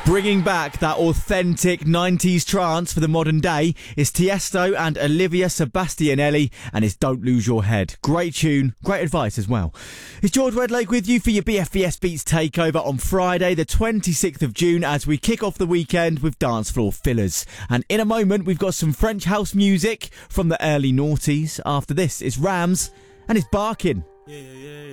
Bringing back that authentic 90s trance for the modern day is Tiesto and Olivia Sebastianelli and his Don't Lose Your Head. Great tune, great advice as well. It's George Redlake with you for your BFBS Beats takeover on Friday the 26th of June as we kick off the weekend with dance floor fillers. And in a moment we've got some French house music from the early noughties. After this it's Rams and it's Barking.